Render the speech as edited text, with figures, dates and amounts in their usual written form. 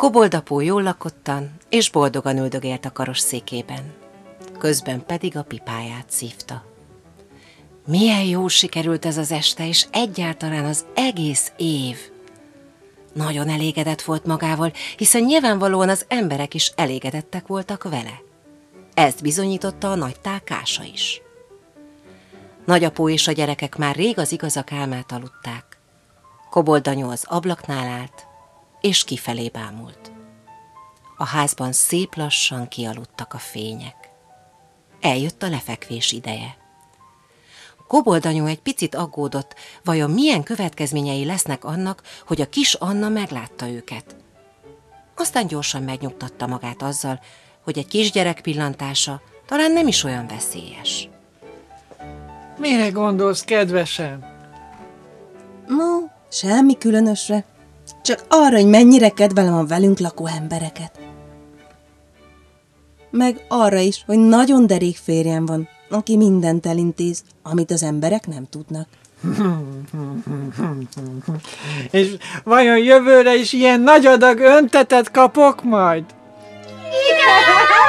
Koboldapó jól lakottan és boldogan üldögélt a karosszékében. Közben pedig a pipáját szívta. Milyen jól sikerült ez az este, és egyáltalán az egész év. Nagyon elégedett volt magával, hiszen nyilvánvalóan az emberek is elégedettek voltak vele. Ezt bizonyította a nagy tálkása is. Nagyapó és a gyerekek már rég az igazak álmát aludták. Koboldanyó az ablaknál állt, és kifelé bámult. A házban szép lassan kialudtak a fények. Eljött a lefekvés ideje. Koboldanyó egy picit aggódott, vajon milyen következményei lesznek annak, hogy a kis Anna meglátta őket. Aztán gyorsan megnyugtatta magát azzal, hogy egy kisgyerek pillantása talán nem is olyan veszélyes. Mire gondolsz, kedvesem? No, semmi különösre. Csak arra, hogy mennyire kedvelem a velünk lakó embereket. Meg arra is, hogy nagyon derék férjem van, aki mindent elintéz, amit az emberek nem tudnak. És vajon jövőre is ilyen nagy adag öntetet kapok majd? Igen!